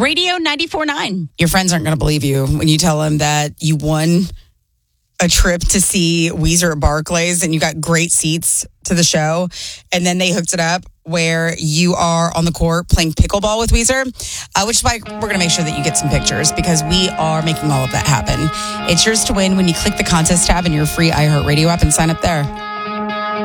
Radio 94.9. Your friends aren't going to believe you when you tell them that you won a trip to see Weezer at Barclays and you got great seats to the show. And then they hooked it up where you are on the court playing pickleball with Weezer, which is why we're going to make sure that you get some pictures because we are making all of that happen. It's yours to win when you click the contest tab in your free iHeartRadio app and sign up there.